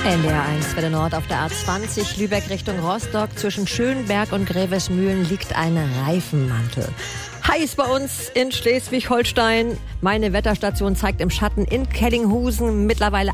NDR1 Welle Nord auf der A20 Lübeck Richtung Rostock. Zwischen Schönberg und Grevesmühlen liegt ein Reifenmantel. Heiß bei uns in Schleswig-Holstein. Meine Wetterstation zeigt im Schatten in Kellinghusen mittlerweile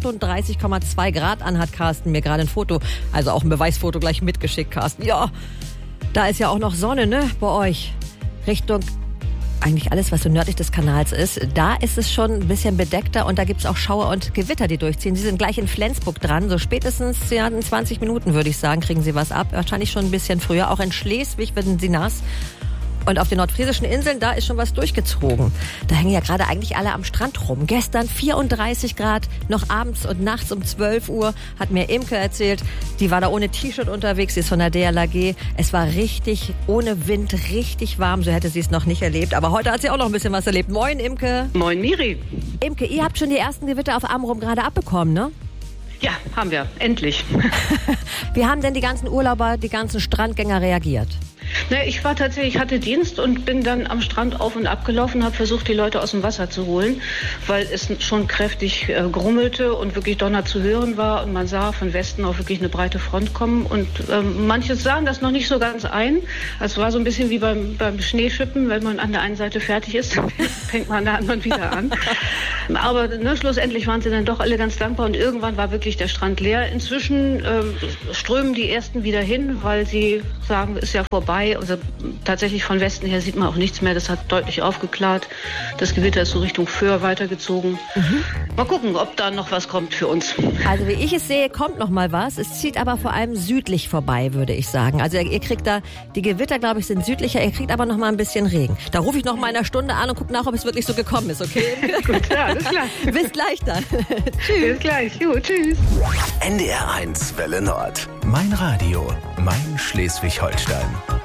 38,2 Grad an, hat Carsten mir gerade ein Foto, also auch ein Beweisfoto gleich mitgeschickt, Carsten. Ja, da ist ja auch noch Sonne, ne, bei euch. Richtung eigentlich alles, was so nördlich des Kanals ist, da ist es schon ein bisschen bedeckter und da gibt es auch Schauer und Gewitter, die durchziehen. Sie sind gleich in Flensburg dran, so spätestens in 20 Minuten, würde ich sagen, kriegen Sie was ab. Wahrscheinlich schon ein bisschen früher. Auch in Schleswig werden Sie nass. Und auf den nordfriesischen Inseln, da ist schon was durchgezogen. Da hängen ja gerade eigentlich alle am Strand rum. Gestern 34 Grad, noch abends und nachts um 12 Uhr, hat mir Imke erzählt. Die war da ohne T-Shirt unterwegs, sie ist von der DLRG. Es war richtig, ohne Wind, richtig warm, so hätte sie es noch nicht erlebt. Aber heute hat sie auch noch ein bisschen was erlebt. Moin, Imke. Moin, Miri. Imke, ihr habt schon die ersten Gewitter auf Amrum gerade abbekommen, ne? Ja, haben wir. Endlich. Wie haben denn die ganzen Urlauber, die ganzen Strandgänger reagiert? Ne, ich hatte Dienst und bin dann am Strand auf und ab gelaufen, habe versucht, die Leute aus dem Wasser zu holen, weil es schon kräftig grummelte und wirklich Donner zu hören war und man sah von Westen auch wirklich eine breite Front kommen und manche sahen das noch nicht so ganz ein. Es war so ein bisschen wie beim Schneeschippen, wenn man an der einen Seite fertig ist, fängt man an der anderen wieder an. Aber schlussendlich waren sie dann doch alle ganz dankbar und irgendwann war wirklich der Strand leer. Inzwischen strömen die Ersten wieder hin, weil sie sagen, ist ja vorbei. Also tatsächlich von Westen her sieht man auch nichts mehr. Das hat deutlich aufgeklärt. Das Gewitter ist so Richtung Föhr weitergezogen. Mal gucken, ob da noch was kommt für uns. Also wie ich es sehe, kommt noch mal was. Es zieht aber vor allem südlich vorbei, würde ich sagen. Also ihr kriegt da, die Gewitter, glaube ich, sind südlicher. Ihr kriegt aber noch mal ein bisschen Regen. Da rufe ich noch mal in einer Stunde an und gucke nach, ob es wirklich so gekommen ist, okay? Gut, ja, alles klar. Bis gleich dann. Tschüss. Bis gleich. Jo, tschüss. NDR1 Welle Nord. Mein Radio. Mein Schleswig-Holstein.